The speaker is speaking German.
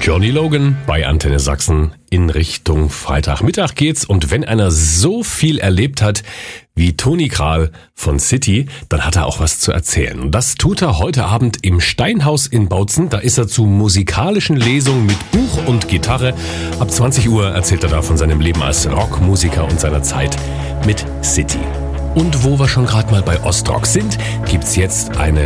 Johnny Logan bei Antenne Sachsen in Richtung Freitagmittag geht's. Und wenn einer so viel erlebt hat wie Toni Kral von City, dann hat er auch was zu erzählen. Und das tut er heute Abend im Steinhaus in Bautzen. Da ist er zu musikalischen Lesungen mit Buch und Gitarre. Ab 20 Uhr erzählt er da von seinem Leben als Rockmusiker und seiner Zeit mit City. Und wo wir schon gerade mal bei Ostrock sind, gibt's jetzt eine